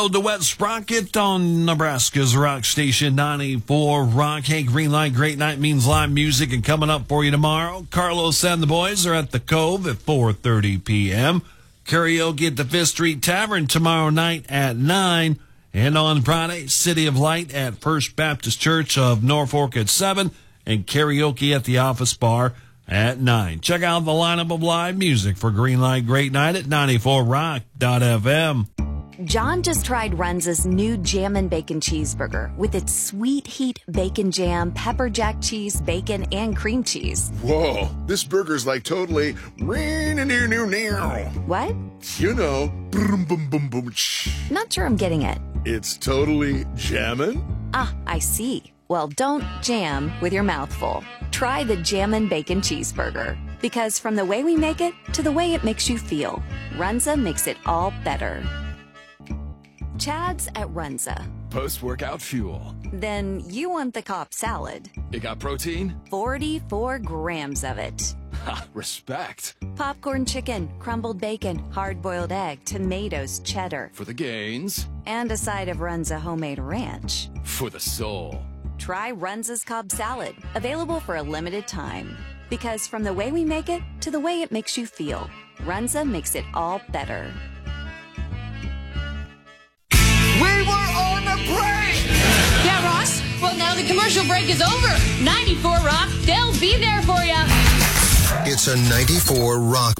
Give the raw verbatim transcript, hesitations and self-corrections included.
The Wet Sprocket on Nebraska's Rock Station ninety-four Rock. Hey, Green Light Great Night means live music, and coming up for you tomorrow, Carlos and the boys are at the Cove at four thirty p.m. Karaoke at the Fifth Street Tavern tomorrow night at nine. And on Friday, City of Light at First Baptist Church of Norfolk at seven. And karaoke at the Office Bar at nine. Check out the lineup of live music for Green Light Great Night at ninety-four rock dot f m. John just tried Runza's new Jammin' Bacon Cheeseburger with its sweet heat bacon jam, pepper jack cheese, bacon, and cream cheese. Whoa, this burger's like totally... What? You know, boom, boom, boom, boom. Not sure I'm getting it. It's totally jammin'? Ah, I see. Well, don't jam with your mouth full. Try the Jammin' Bacon Cheeseburger. Because from the way we make it to the way it makes you feel, Runza makes it all better. Chad's at Runza. Post-workout fuel. Then you want the Cobb salad. It got protein? forty-four grams of it. Ha, respect. Popcorn chicken, crumbled bacon, hard-boiled egg, tomatoes, cheddar. For the gains. And a side of Runza homemade ranch. For the soul. Try Runza's Cobb salad, available for a limited time. Because from the way we make it to the way it makes you feel, Runza makes it all better. We were on a break! Yeah, Ross? Well, now the commercial break is over. ninety-four Rock, they'll be there for you. It's a ninety-four Rock